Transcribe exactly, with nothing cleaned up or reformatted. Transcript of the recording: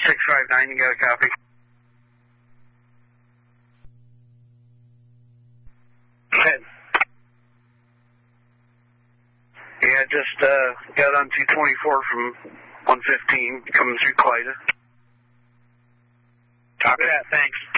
six five nine, you got a copy? Go ahead. Yeah, just uh, got on two twenty-four from one fifteen, coming through Clyda. Copy that, thanks.